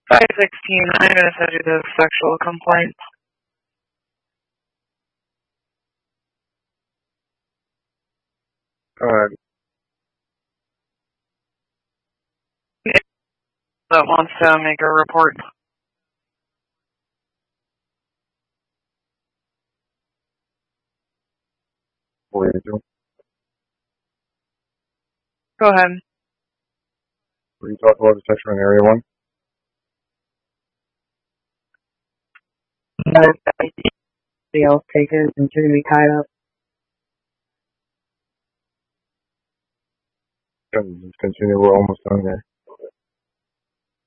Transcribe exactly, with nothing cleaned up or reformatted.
five sixteen, I'm going to send you the sexual complaint. Alright. That wants to make a report. What do you do? Go ahead. Will you talk about the section in Area one? Somebody else taken and shouldn't be tied up. Just continue, we're almost done here.